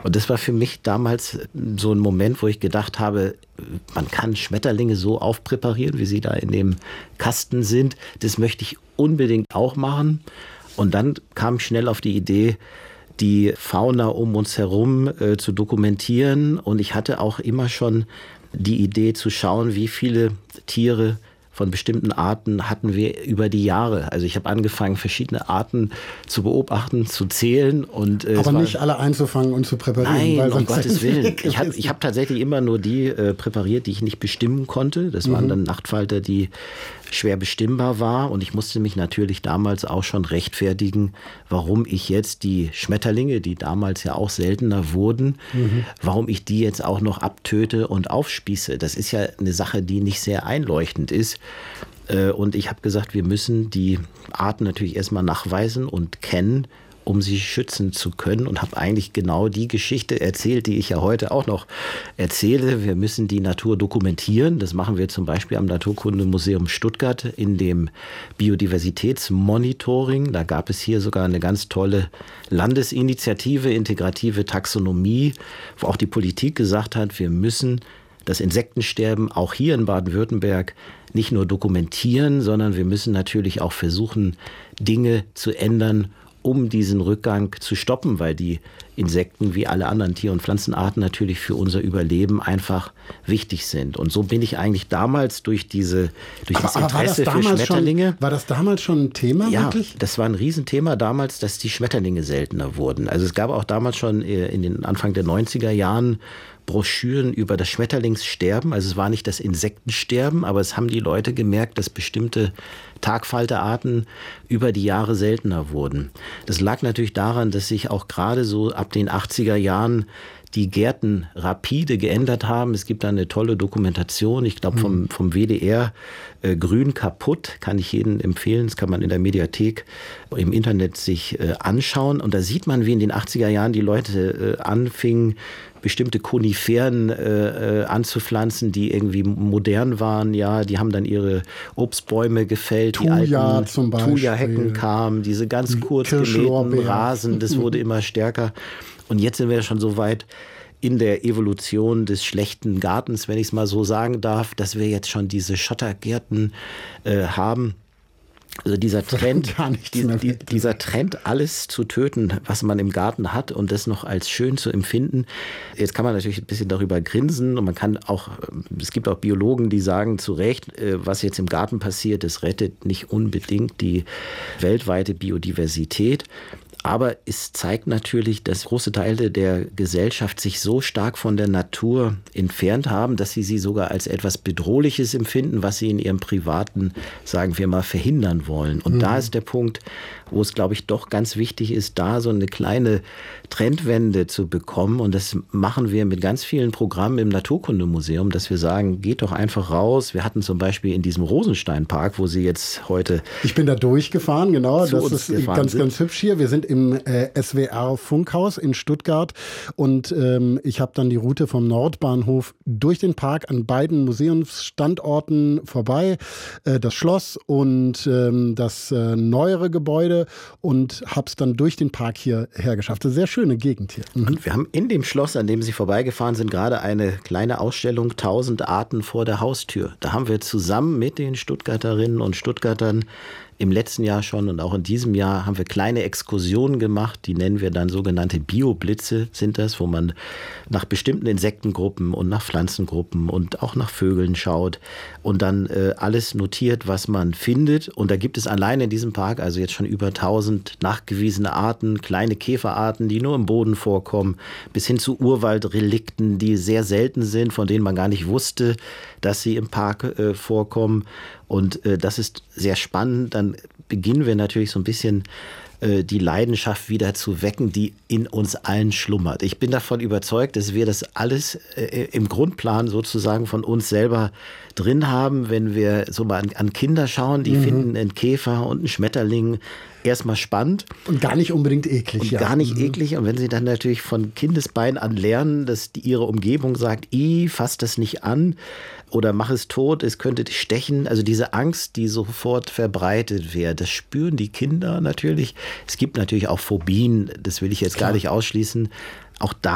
Und das war für mich damals so ein Moment, wo ich gedacht habe, man kann Schmetterlinge so aufpräparieren, wie sie da in dem Kasten sind. Das möchte ich unbedingt auch machen. Und dann kam ich schnell auf die Idee, die Fauna um uns herum zu dokumentieren. Und ich hatte auch immer schon die Idee zu schauen, wie viele Tiere von bestimmten Arten hatten wir über die Jahre. Also ich habe angefangen, verschiedene Arten zu beobachten, zu zählen. Und, aber nicht alle einzufangen und zu präparieren. Nein, um Gottes Willen. Ich hab tatsächlich immer nur die präpariert, die ich nicht bestimmen konnte. Das waren dann Nachtfalter, die schwer bestimmbar war. Und ich musste mich natürlich damals auch schon rechtfertigen, warum ich jetzt die Schmetterlinge, die damals ja auch seltener wurden, warum ich die jetzt auch noch abtöte und aufspieße. Das ist ja eine Sache, die nicht sehr einleuchtend ist. Und ich habe gesagt, wir müssen die Arten natürlich erstmal nachweisen und kennen, um sie schützen zu können, und habe eigentlich genau die Geschichte erzählt, die ich ja heute auch noch erzähle. Wir müssen die Natur dokumentieren. Das machen wir zum Beispiel am Naturkundemuseum Stuttgart in dem Biodiversitätsmonitoring. Da gab es hier sogar eine ganz tolle Landesinitiative, integrative Taxonomie, wo auch die Politik gesagt hat, wir müssen das Insektensterben auch hier in Baden-Württemberg nicht nur dokumentieren, sondern wir müssen natürlich auch versuchen, Dinge zu ändern, um diesen Rückgang zu stoppen, weil die Insekten wie alle anderen Tier- und Pflanzenarten natürlich für unser Überleben einfach wichtig sind. Und so bin ich eigentlich damals durch das Interesse für Schmetterlinge. War das damals schon ein Thema wirklich? Ja, das war ein Riesenthema damals, dass die Schmetterlinge seltener wurden. Also es gab auch damals schon in den Anfang der 90er Jahren Broschüren über das Schmetterlingssterben. Also es war nicht das Insektensterben, aber es haben die Leute gemerkt, dass bestimmte Tagfalterarten über die Jahre seltener wurden. Das lag natürlich daran, dass sich auch gerade so ab den 80er Jahren die Gärten rapide geändert haben. Es gibt da eine tolle Dokumentation, ich glaube vom WDR, Grün kaputt, kann ich jedem empfehlen. Das kann man in der Mediathek im Internet sich anschauen. Und da sieht man, wie in den 80er Jahren die Leute anfingen, bestimmte Koniferen anzupflanzen, die irgendwie modern waren. Ja, die haben dann ihre Obstbäume gefällt. Thuja die alten zum Beispiel. Thuja-Hecken kamen, diese ganz kurz gemähten Rasen, das wurde immer stärker. Und jetzt sind wir schon so weit in der Evolution des schlechten Gartens, wenn ich es mal so sagen darf, dass wir jetzt schon diese Schottergärten haben. Also dieser Trend, dieser Trend, alles zu töten, was man im Garten hat, und das noch als schön zu empfinden. Jetzt kann man natürlich ein bisschen darüber grinsen, und man kann auch, es gibt auch Biologen, die sagen zu Recht, was jetzt im Garten passiert, das rettet nicht unbedingt die weltweite Biodiversität. Aber es zeigt natürlich, dass große Teile der Gesellschaft sich so stark von der Natur entfernt haben, dass sie sogar als etwas Bedrohliches empfinden, was sie in ihrem Privaten, sagen wir mal, verhindern wollen. Und da ist der Punkt, wo es, glaube ich, doch ganz wichtig ist, da so eine kleine Trendwende zu bekommen. Und das machen wir mit ganz vielen Programmen im Naturkundemuseum, dass wir sagen, geht doch einfach raus. Wir hatten zum Beispiel in diesem Rosensteinpark, wo Sie jetzt heute... Ich bin da durchgefahren, genau. Das ist ganz hübsch hier. Wir sind im SWR-Funkhaus in Stuttgart, und ich habe dann die Route vom Nordbahnhof durch den Park an beiden Museumsstandorten vorbei, das Schloss und das neuere Gebäude, und habe es dann durch den Park hierher geschafft. Eine sehr schöne Gegend hier. Und wir haben in dem Schloss, an dem Sie vorbeigefahren sind, gerade eine kleine Ausstellung 1000 Arten vor der Haustür. Da haben wir zusammen mit den Stuttgarterinnen und Stuttgartern im letzten Jahr schon und auch in diesem Jahr haben wir kleine Exkursionen gemacht, die nennen wir dann sogenannte Bioblitze sind das, wo man nach bestimmten Insektengruppen und nach Pflanzengruppen und auch nach Vögeln schaut und dann alles notiert, was man findet. Und da gibt es allein in diesem Park also jetzt schon über 1000 nachgewiesene Arten, kleine Käferarten, die nur im Boden vorkommen, bis hin zu Urwaldrelikten, die sehr selten sind, von denen man gar nicht wusste, dass sie im Park vorkommen. Und das ist sehr spannend. Dann beginnen wir natürlich so ein bisschen die Leidenschaft wieder zu wecken, die in uns allen schlummert. Ich bin davon überzeugt, dass wir das alles im Grundplan sozusagen von uns selber drin haben, wenn wir so mal an Kinder schauen, die finden einen Käfer und einen Schmetterling erstmal spannend. Und gar nicht unbedingt eklig. Und gar nicht eklig. Und wenn sie dann natürlich von Kindesbein an lernen, dass ihre Umgebung sagt, fass das nicht an oder mach es tot, es könnte dich stechen. Also diese Angst, die sofort verbreitet wird, das spüren die Kinder natürlich. Es gibt natürlich auch Phobien, das will ich jetzt gar nicht ausschließen. Auch da